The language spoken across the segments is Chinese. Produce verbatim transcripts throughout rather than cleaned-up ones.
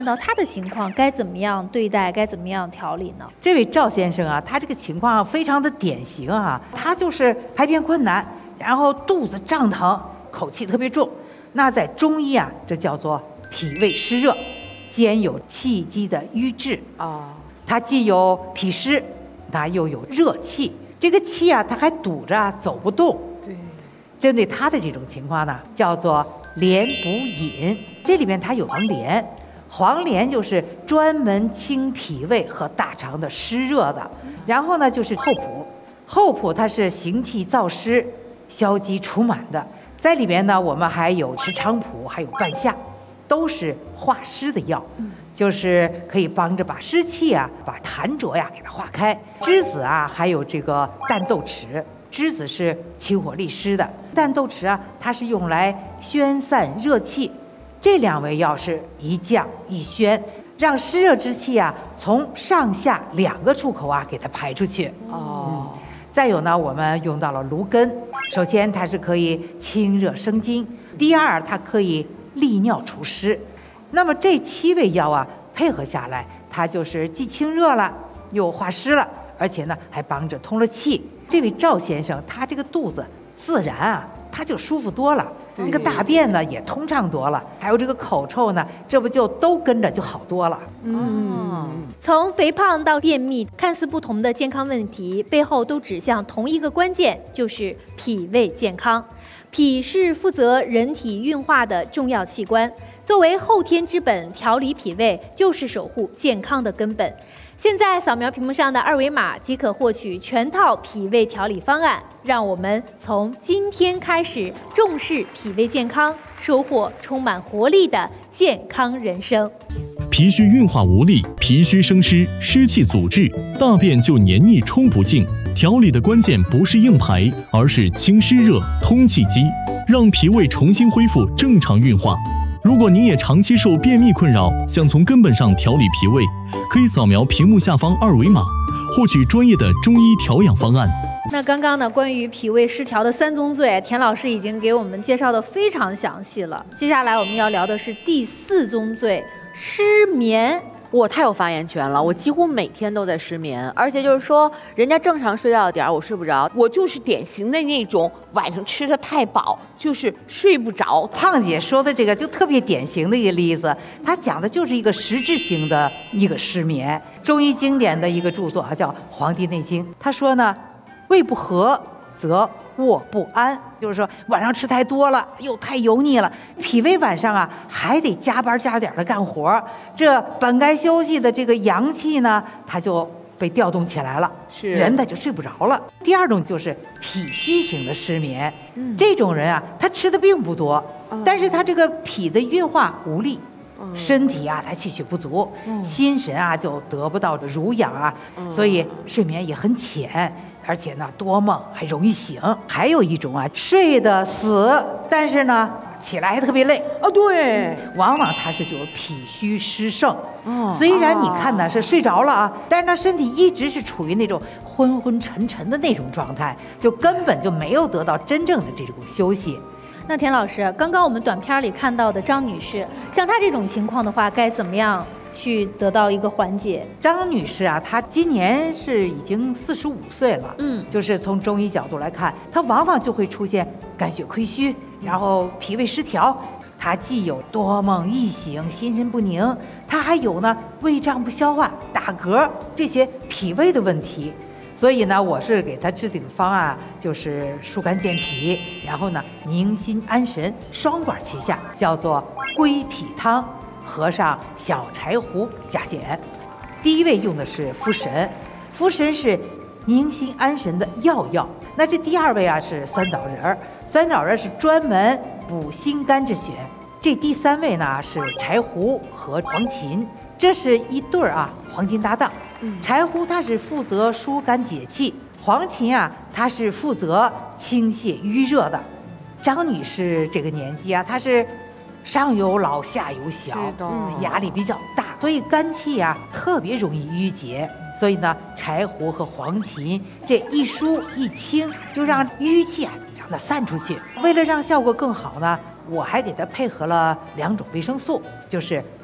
看到他的情况该怎么样对待，该怎么样调理呢？ 这位赵先生啊，他这个情况非常的典型啊，他就是排便困难，然后肚子胀疼，口气特别重。那在中医啊，这叫做脾胃湿热，兼有气机的瘀滞啊。它既有脾湿，它又有热气，这个气啊，它还堵着走不动。 对， 针对他的这种情况呢，叫做连补饮。这里面它有黄连。黄连就是专门清脾胃和大肠的湿热的，然后呢就是厚朴，厚朴它是行气燥湿、消积除螨的，在里边呢我们还有石菖蒲，还有半夏，都是化湿的药，就是可以帮着把湿气啊、把痰浊呀给它化开。栀子啊，还有这个淡豆豉，栀子是清火利湿的，淡豆豉啊，它是用来宣散热气。这两味药是一降一宣，让湿热之气啊从上下两个出口啊给它排出去。哦、嗯，再有呢，我们用到了芦根，首先它是可以清热生津，第二它可以利尿除湿。那么这七味药啊配合下来，它就是既清热了，又化湿了，而且呢还帮着通了气。这位赵先生他这个肚子自然啊他就舒服多了。这个大便呢也通畅多了，还有这个口臭呢，这不就都跟着就好多了。 嗯，从肥胖到便秘，看似不同的健康问题，背后都指向同一个关键，就是脾胃健康。脾是负责人体运化的重要器官，作为后天之本，调理脾胃就是守护健康的根本。现在扫描屏幕上的二维码即可获取全套脾胃调理方案，让我们从今天开始重视脾胃健康，收获充满活力的健康人生。 脾虚运化无力，脾虚生湿，湿气阻滞，大便就黏腻冲不净。调理的关键不是硬排，而是清湿热、通气机，让脾胃重新恢复正常运化。如果您也长期受便秘困扰，想从根本上调理脾胃，可以扫描屏幕下方二维码，获取专业的中医调养方案。 那刚刚呢，关于脾胃失调的三宗罪，田老师已经给我们介绍的非常详细了。接下来我们要聊的是第四宗罪，失眠。 我太有发言权了，我几乎每天都在失眠，而且就是说，人家正常睡觉的点儿我睡不着，我就是典型的那种晚上吃的太饱，就是睡不着。 胖姐说的这个就特别典型的一个例子，她讲的就是一个实质性的一个失眠。中医经典的一个著作啊，叫《黄帝内经》，他说呢，胃不和则卧不安，就是说晚上吃太多了，又太油腻了，脾胃晚上啊还得加班加点的干活，这本该休息的这个阳气呢，它就被调动起来了， 是人他就睡不着了。第二种就是脾虚型的失眠，嗯、这种人啊，他吃的并不多，嗯、但是他这个脾的运化无力。身体啊，他气血不足，嗯、心神啊就得不到的濡养啊，嗯、所以睡眠也很浅，而且呢多梦还容易醒。还有一种啊，睡得死，但是呢起来还特别累啊，对， 往往他是就是脾虚湿盛。哦，虽然你看呢是睡着了啊，但是他身体一直是处于那种昏昏沉沉的那种状态，就根本就没有得到真正的这种休息。 那田老师，刚刚我们短片里看到的张女士，像她这种情况的话，该怎么样去得到一个缓解？ 张女士啊，她今年是已经四十五岁了，嗯，就是从中医角度来看，她往往就会出现肝血亏虚，然后脾胃失调。她既有多梦易醒、心神不宁，她还有呢胃胀不消化、打嗝这些脾胃的问题。所以呢，我是给他制定的方案就是疏肝健脾，然后呢宁心安神，双管齐下，叫做归脾汤，合上小柴胡加减。第一位用的是茯神，茯神是宁心安神的药药。那这第二位啊是酸枣仁儿，酸枣仁是专门补心肝之选。这第三位呢是柴胡和黄芩，这是一对儿啊黄金搭档。柴胡它是负责疏肝解气，黄芩啊它是负责清泻瘀热的。张女士这个年纪啊，她是上有老下有小，嗯，压力比较大，所以肝气啊特别容易郁结。所以呢，柴胡和黄芩这一疏一清，就让瘀气啊让它散出去。为了让效果更好呢，我还给它配合了两种维生素，就是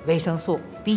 维生素 B